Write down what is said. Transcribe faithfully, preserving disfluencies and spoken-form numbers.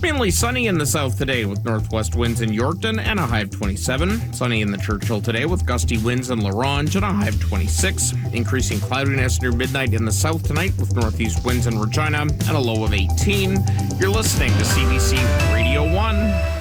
Mainly sunny in the south today with northwest winds in Yorkton and a high of twenty-seven. Sunny in the Churchill today with gusty winds in La Ronge and a high of twenty-six. Increasing cloudiness near midnight in the south tonight with northeast winds in Regina and a low of eighteen. You're listening to C B C Radio one.